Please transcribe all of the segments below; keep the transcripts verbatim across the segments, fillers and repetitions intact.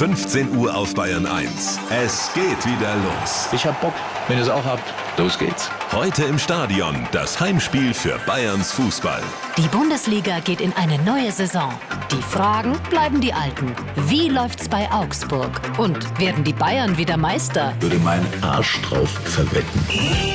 fünfzehn Uhr auf Bayern eins. Es geht wieder los. Ich hab Bock. Wenn ihr es auch habt, los geht's. Heute im Stadion das Heimspiel für Bayerns Fußball. Die Bundesliga geht in eine neue Saison. Die Fragen bleiben die alten. Wie läuft's bei Augsburg? Und werden die Bayern wieder Meister? Würde meinen Arsch drauf verwetten.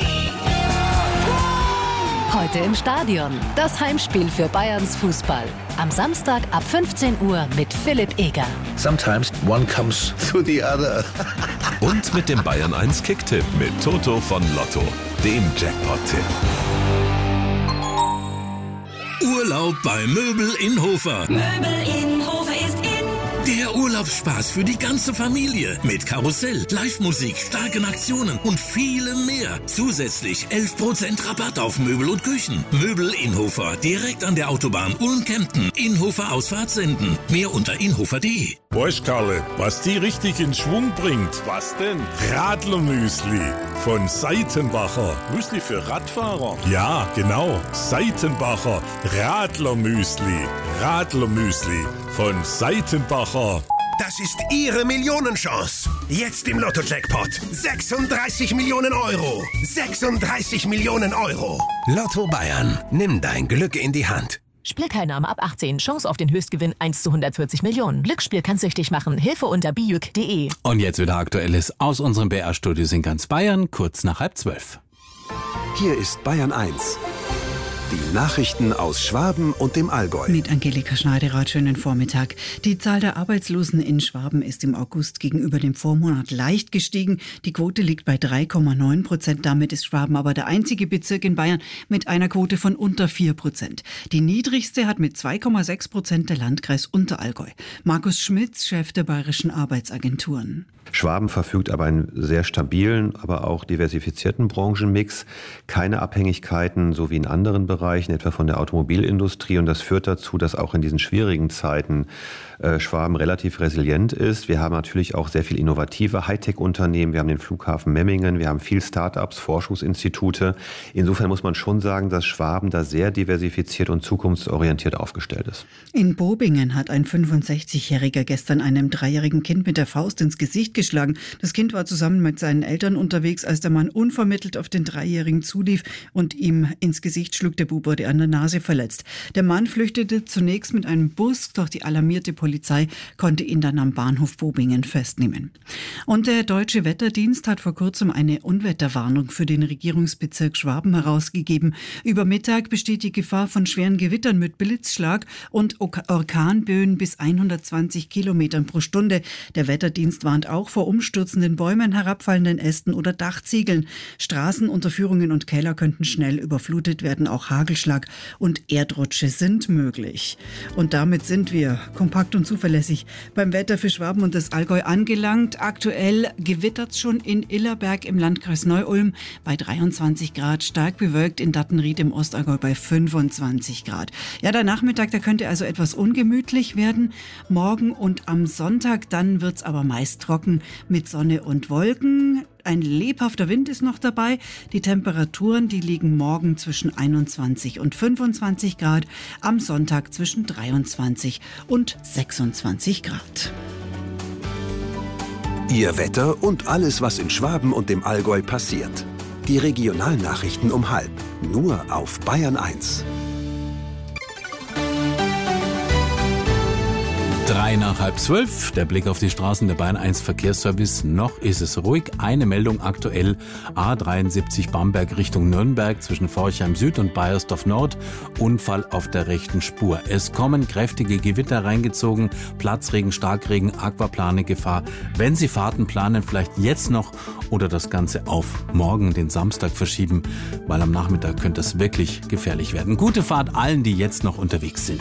Heute im Stadion. Das Heimspiel für Bayerns Fußball. Am Samstag ab fünfzehn Uhr mit Philipp Eger. Sometimes one comes to the other. Und mit dem Bayern eins Kicktipp mit Toto von Lotto, dem Jackpot-Tipp. Urlaub bei Möbel in Hofer. Möbel in Hofer ist in. Der Urlaubsspaß für die ganze Familie. Mit Karussell, Live-Musik, starken Aktionen und vielem mehr. Zusätzlich elf Prozent Rabatt auf Möbel und Küchen. Möbel in Hofer, direkt an der Autobahn Ulm-Kempten. Inhofer Ausfahrt senden. Mehr unter inhofer punkt de. Weißt, Karle, was die richtig in Schwung bringt? Was denn? Radlermüsli von Seitenbacher. Müsli für Radfahrer? Ja, genau. Seitenbacher Radlermüsli. Radlermüsli von Seitenbacher. Das ist Ihre Millionenchance. Jetzt im Lotto-Jackpot. sechsunddreißig Millionen Euro. sechsunddreißig Millionen Euro. Lotto Bayern. Nimm dein Glück in die Hand. Spielteilnahme ab achtzehn. Chance auf den Höchstgewinn eins zu hundertvierzig Millionen. Glücksspiel kann süchtig machen. Hilfe unter bijuk punkt de. Und jetzt wieder Aktuelles aus unserem B R-Studio in ganz Bayern, kurz nach halb zwölf. Hier ist Bayern eins. Die Nachrichten aus Schwaben und dem Allgäu. Mit Angelika Schneiderath, schönen Vormittag. Die Zahl der Arbeitslosen in Schwaben ist im August gegenüber dem Vormonat leicht gestiegen. Die Quote liegt bei drei Komma neun Prozent. Damit ist Schwaben aber der einzige Bezirk in Bayern mit einer Quote von unter vier Prozent. Die niedrigste hat mit zwei Komma sechs Prozent der Landkreis Unterallgäu. Markus Schmitz, Chef der Bayerischen Arbeitsagenturen. Schwaben verfügt aber einen sehr stabilen, aber auch diversifizierten Branchenmix. Keine Abhängigkeiten, so wie in anderen Bereichen, etwa von der Automobilindustrie. Und das führt dazu, dass auch in diesen schwierigen Zeiten äh, Schwaben relativ resilient ist. Wir haben natürlich auch sehr viel innovative Hightech-Unternehmen. Wir haben den Flughafen Memmingen, wir haben viel Start-ups, Forschungsinstitute. Insofern muss man schon sagen, dass Schwaben da sehr diversifiziert und zukunftsorientiert aufgestellt ist. In Bobingen hat ein fünfundsechzigjähriger gestern einem dreijährigen Kind mit der Faust ins Gesicht geschlagen. Das Kind war zusammen mit seinen Eltern unterwegs, als der Mann unvermittelt auf den Dreijährigen zulief und ihm ins Gesicht schlug. Der Bub wurde an der Nase verletzt. Der Mann flüchtete zunächst mit einem Bus, doch die alarmierte Polizei konnte ihn dann am Bahnhof Bobingen festnehmen. Und der Deutsche Wetterdienst hat vor kurzem eine Unwetterwarnung für den Regierungsbezirk Schwaben herausgegeben. Über Mittag besteht die Gefahr von schweren Gewittern mit Blitzschlag und Orkanböen bis hundertzwanzig Kilometern pro Stunde. Der Wetterdienst warnt auch vor umstürzenden Bäumen, herabfallenden Ästen oder Dachziegeln. Straßenunterführungen und Keller könnten schnell überflutet werden. Auch Hagelschlag und Erdrutsche sind möglich. Und damit sind wir kompakt und zuverlässig beim Wetter für Schwaben und das Allgäu angelangt. Aktuell gewittert es schon in Illerberg im Landkreis Neu-Ulm bei dreiundzwanzig Grad, stark bewölkt in Dattenried im Ostallgäu bei fünfundzwanzig Grad. Ja, der Nachmittag, der könnte also etwas ungemütlich werden. Morgen und am Sonntag, dann wird es aber meist trocken mit Sonne und Wolken. Ein lebhafter Wind ist noch dabei. Die Temperaturen, die liegen morgen zwischen einundzwanzig und fünfundzwanzig Grad, am Sonntag zwischen dreiundzwanzig und sechsundzwanzig Grad. Ihr Wetter und alles, was in Schwaben und dem Allgäu passiert. Die Regionalnachrichten um halb. Nur auf Bayern eins. Drei nach halb zwölf, der Blick auf die Straßen der Bayern eins Verkehrsservice. Noch ist es ruhig. Eine Meldung aktuell. A dreiundsiebzig Bamberg Richtung Nürnberg zwischen Forchheim Süd und Baiersdorf Nord. Unfall auf der rechten Spur. Es kommen kräftige Gewitter reingezogen. Platzregen, Starkregen, Aquaplane-Gefahr. Wenn Sie Fahrten planen, vielleicht jetzt noch oder das Ganze auf morgen, den Samstag, verschieben, weil am Nachmittag könnte es wirklich gefährlich werden. Gute Fahrt allen, die jetzt noch unterwegs sind.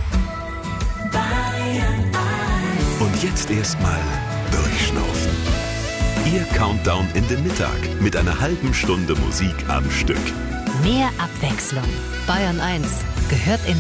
Und jetzt erstmal durchschnaufen. Ihr Countdown in den Mittag mit einer halben Stunde Musik am Stück. Mehr Abwechslung. Bayern eins gehört ins